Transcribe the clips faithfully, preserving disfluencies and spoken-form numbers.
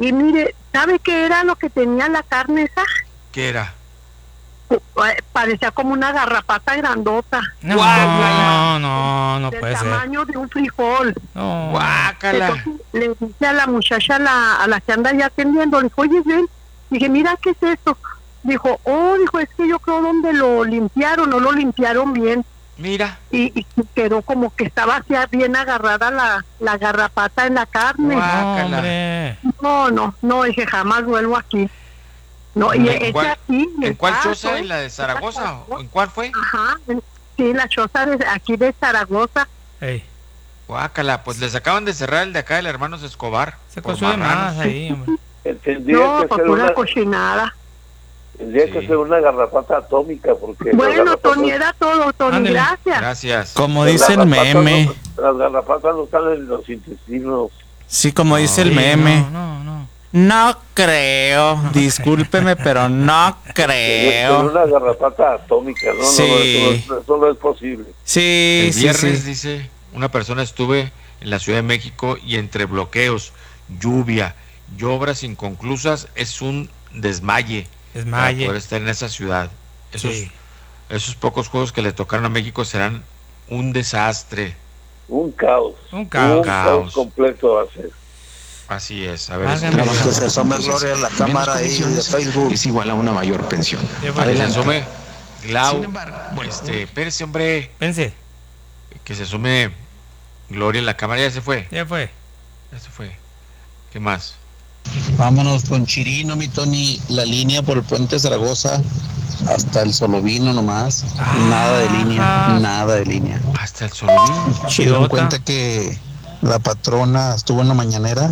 Y mire, ¿sabe qué era lo que tenía la carne esa? ¿Qué era? Parecía como una garrapata grandota. No, Guácala. no, no, no del puede ser. tamaño de un frijol. No. Guácala. Entonces, le dije a la muchacha, a la, a la que anda ya atendiendo, le dije, oye, ven. Dije, mira, ¿qué es esto? Dijo, oh, dijo, es que yo creo donde lo limpiaron, no lo limpiaron bien. Mira. Y, y quedó como que estaba así bien agarrada la, la garrapata en la carne. Guácala. Hombre. No, no, no, dije, jamás vuelvo aquí. No, y ¿En ese cuál, aquí, ¿en el cuál paso, choza? ¿eh? ¿En la de Zaragoza? ¿O ¿En cuál fue? Ajá, en- sí, la choza de aquí de Zaragoza. Ey, Guácala, pues les acaban de cerrar el de acá del Hermanos Escobar. se por coció de marranos. más ahí, hombre. Tendría No, que pues ser una una, cochinada. tendría que Sí. ser una garrapata atómica, porque las Bueno, garrapatas- Tony, era todo, Tony, Ándele. gracias. Gracias. Como las dice el garrapatas meme. no- las garrapatas no están en los intestinos. Sí, como dice el Sí, meme. No, no, no. No creo. Discúlpeme, pero no Tendría que ser creo. una garrapata atómica, no, Sí. no, no, eso no, eso no es posible. Sí, El sí, viernes, sí. dice, una persona estuve en la Ciudad de México y entre bloqueos, lluvia y obras inconclusas es un desmaye para Desmaye. poder estar en esa ciudad. Esos, Sí. esos pocos juegos que le tocaron a México serán un desastre. Un caos. Un caos. Un Caos. caos completo va a ser. Así es. A ver, Válgame este, Dios. Que se asome Gloria a la cámara ahí de Facebook. Es igual a una mayor pensión. Ya fue. que se asome Glau. Sin embargo, bueno, este, espérese, hombre. Pense, Que se asome Gloria en la cámara. Ya se fue. ya fue. Ya se fue. ¿Qué más? Vámonos con Chirino, mi Tony, la línea por el puente Zaragoza hasta el Solovino nomás. Ah. Nada de línea, nada de línea. Hasta el Solomín. ¿Se dieron Chidota. cuenta que la patrona estuvo en la mañanera?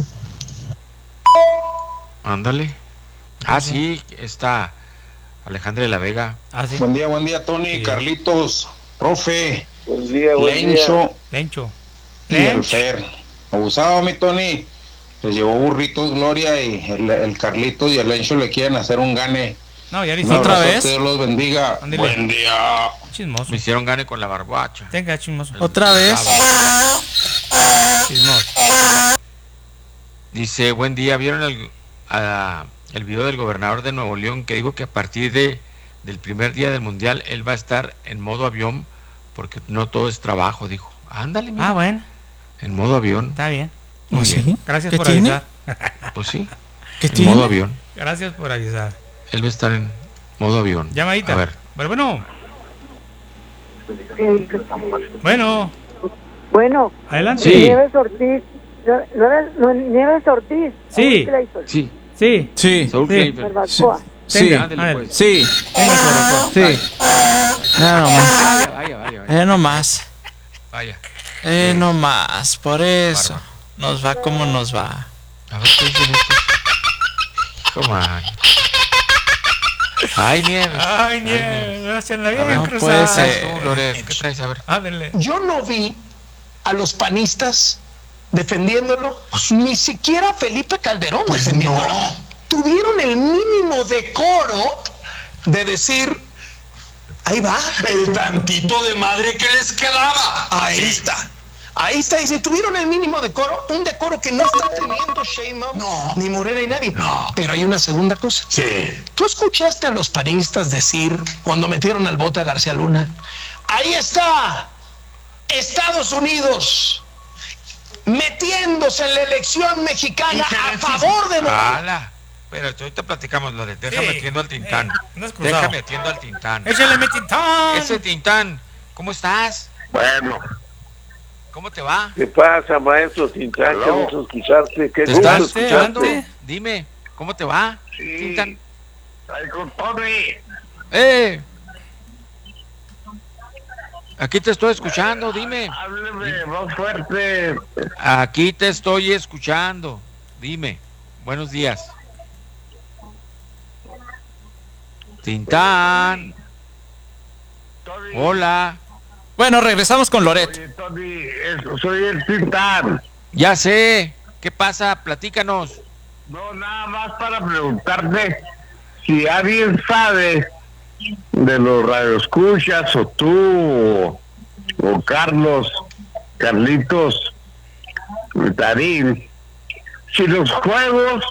Ándale. Ah, sí, está Alejandra de la Vega. Ah, sí. Buen día, buen día, Tony, Sí. Carlitos, profe, Buen día, buen día. Lencho Lencho. y el Lencho. Fer. Abusado, mi Tony. Les llevó burritos Gloria y el, el Carlitos y el Lencho le quieren hacer un gane. No, ya le Un hice ¿Otra abrazote, vez? Dios los bendiga. Ándele. Buen día. Chismoso. Me hicieron gane con la barbacha. Tenga, chismoso. ¿Otra vez? Chismoso. Dice, buen día, ¿vieron el, a- el video del gobernador de Nuevo León que dijo que a partir de del primer día del mundial él va a estar en modo avión porque no todo es trabajo, dijo. Ándale, mira, Ah, bueno, en modo avión. está bien. Muy ¿Sí? bien. Gracias ¿Qué por tiene? avisar. Pues sí, ¿Qué en tiene? modo avión. Gracias por avisar. Él va a estar en modo avión. Llamadita. A ver, Bueno, bueno. Bueno, Bueno, adelante. Sí. Nieves Ortiz, Nieves, Nieves Ortiz. Sí. sí, Sí. Sí, Saúl Sí. Kleifer. Barbacoa. sí, Tenga, Ándele, a ver. pues. sí, Venga, por favor. sí. Ya nomás, Vaya, vaya, vaya, vaya. eh, nomás, Vaya. eh, nomás, por eso. Bárbaro. Nos va como nos va. A ver qué dicen estos. ¿Cómo? Ay, Nieves. Ay, Nieves, gracias la A ver, bien no cruzada. puede ser. Tú, Loret, ¿qué traes? A ver. Ándele. Yo no vi a los panistas defendiéndolo, ni siquiera a Felipe Calderón defendiéndolo. Tuvieron el mínimo decoro de decir, ahí va. El tantito de madre que les quedaba. Ahí está. Ahí está, y si tuvieron el mínimo decoro, un decoro que no está teniendo Sheinbaum, No. ni Morena, ni nadie. No. Pero hay una segunda cosa. Sí. ¿Tú escuchaste a los panistas decir, cuando metieron al bote a García Luna, ahí está Estados Unidos metiéndose en la elección mexicana a favor de Morena? ¡Hala! Pero ahorita platicamos, Loret. Déjame Sí. atiendo al Tintán. Eh, no es cruzado. Déjame atiendo al Tintán. Échale mi tintán. Ese Tintán, ¿cómo estás? Bueno, ¿Cómo te va? ¿qué pasa, maestro Tintán? Qué gusto escucharte. Qué ¿Te gusto estás escuchando? escuchando? escucharte. Dime, ¿cómo te va? Sí. Tintán. Ay, con Tony. ¡Eh! Aquí te estoy escuchando, dime. Hábleme más fuerte. Aquí te estoy escuchando. Dime. Buenos días. Tintán. Tony. Hola. Bueno, regresamos con Loret. Oye, Tony, es- soy el Tintán. Ya sé. ¿Qué pasa? Platícanos. No, nada más para preguntarte si alguien sabe de los radioescuchas o tú o Carlos, Carlitos, Tarín, si los juegos